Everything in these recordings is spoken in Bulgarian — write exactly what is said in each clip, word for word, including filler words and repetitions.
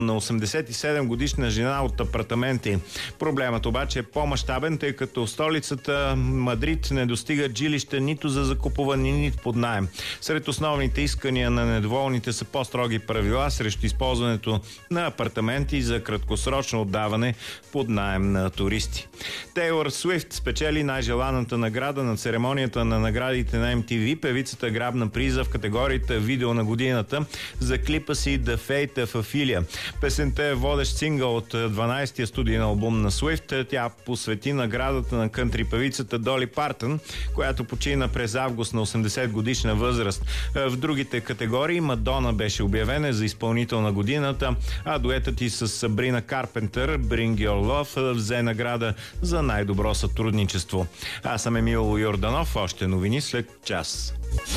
на осемдесет и седем годишна жена от апартаменти. Проблемът обаче е по-мащабен, тъй като в столицата Мадрид не достигат жилища нито за закупуване, нито под наем. Сред основните искания на недоволните са по-строги правила срещу използването на апартаменти за краткосрочно отдаване под наем на туристи. Тейлор Суифт спечели най-желаната награда на церемонията на наградите на Ем Ти Ви. Певицата грабна приза в категорията видео на годината за клипа си The Fate of Ophelia. Песента е водещ сингъл от дванайсетия студиен албум на Суифт. Тя посвети наградата на кънтри певицата Доли Партън, която почина през август на осемдесет годишна възраст. В другите категории Мадона беше обявена за изпълнител на годината, а дуетът и с Сабрина Карпентър Bring Your Love взе награда за най-добро сътрудничество. Аз съм Емил Йорданов. Още новини след час.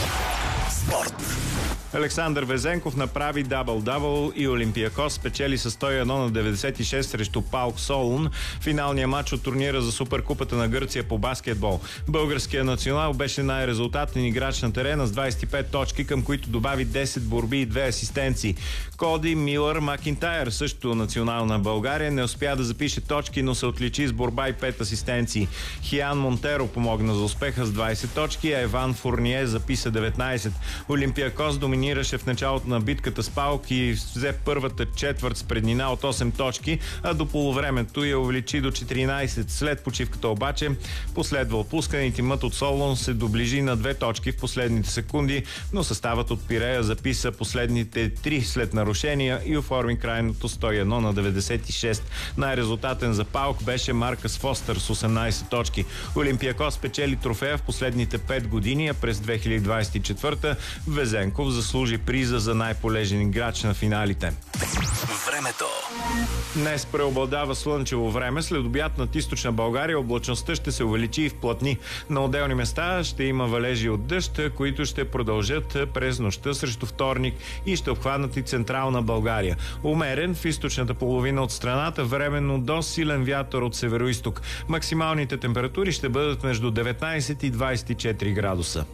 Спорт. Александър Везенков направи дабъл-дабъл и Олимпиакос спечели с сто и едно на деветдесет и шест срещу Паук Солун. Финалният матч от турнира за Суперкупата на Гърция по баскетбол. Българският национал беше най-резултатен играч на терена с двайсет и пет точки, към които добави десет борби и две асистенции. Коди Милър Макинтайр, също национал на България, не успя да запише точки, но се отличи с борба и пет асистенции. Хиан Монтеро помогна за успеха с двайсет точки, а Еван Фурние записа деветнайсет. Олимпиакос доминира Доминираше в началото на битката с Паук и взе първата четвърт с преднина от осем точки, а до полувремето я увеличи до четиринайсет. След почивката обаче последва отпускане и тимът от Солон се доближи на две точки в последните секунди, но съставът от Пирея записа последните три след нарушения и оформи крайното сто и едно на деветдесет и шест. Най-резултатен за Паук беше Маркъс Фостър с осемнайсет точки. Олимпиакос спечели трофея в последните пет години, а през две хиляди двайсет и четвърта Везенков заслужи приза за най-полезен играч на финалите. Времето. Днес преобладава слънчево време. След обяд над източна България облачността ще се увеличи и вплътни. На отделни места ще има валежи от дъжд, които ще продължат през нощта срещу вторник и ще обхванат и централна България. Умерен в източната половина от страната, временно до силен вятър от североизток. Максималните температури ще бъдат между деветнайсет и двайсет и четири градуса.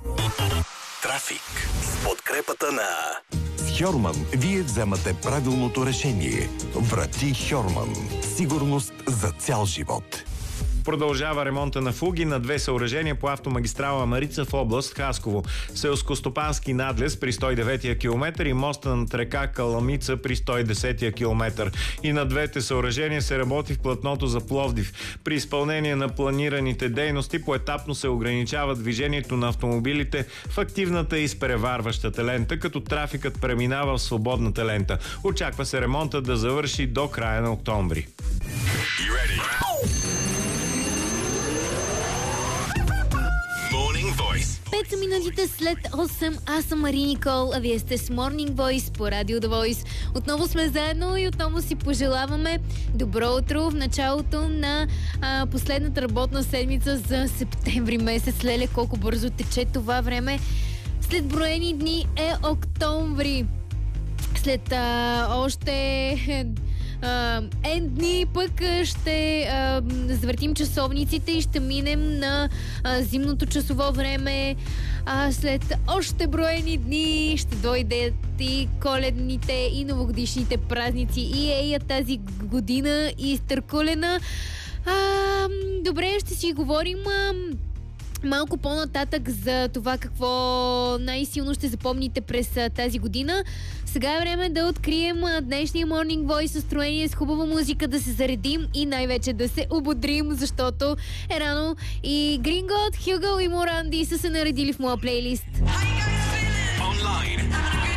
Трафик с подкрепата на С Хьорман вие вземате правилното решение. Врати Хьорман. Сигурност за цял живот. Продължава ремонта на фуги на две съоръжения по автомагистрала Марица в област Хасково. Селскостопански надлез при сто и деветия километър и моста над река Каламица при сто и десетия километър. И на двете съоръжения се работи в платното за Пловдив. При изпълнение на планираните дейности поетапно се ограничава движението на автомобилите в активната и изпреварващата лента, като трафикът преминава в свободната лента. Очаква се ремонта да завърши до края на октомври. Пет са минутите след осем. Аз съм Мари Никол, а вие сте с Morning Voice по Радио The Voice. Отново сме заедно и отново си пожелаваме добро утро в началото на а, последната работна седмица за септември месец. Леле, колко бързо тече това време. След броени дни е октомври. След а, още... Ен дни пък ще а, завъртим часовниците и ще минем на а, зимното часово време. А след още броени дни ще дойдат и коледните и новогодишните празници. И ея тази година и изтърколена. А, добре, ще си говорим а, малко по-нататък за това какво най-силно ще запомните през а, тази година. Сега е време да открием а, днешния Morning Voice състроение с хубава музика, да се заредим и най-вече да се ободрим, защото е рано и Грингот, Хюгъл и Моранди са се наредили в моя плейлист. онлайн